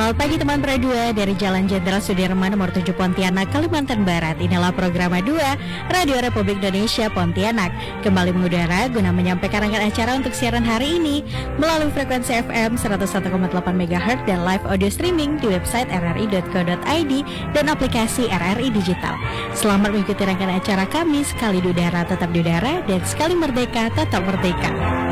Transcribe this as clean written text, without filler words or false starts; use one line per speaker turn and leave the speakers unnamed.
Selamat pagi teman Pro2 dari Jalan Jenderal Sudirman nomor 7 Pontianak, Kalimantan Barat. Inilah program 2 Radio Republik Indonesia Pontianak. Kembali mengudara guna menyampaikan rangkaian acara untuk siaran hari ini melalui frekuensi FM 101,8 MHz dan live audio streaming di website rri.co.id dan aplikasi RRI Digital. Selamat mengikuti rangkaian acara kami. Sekali di udara tetap di udara dan sekali merdeka tetap merdeka.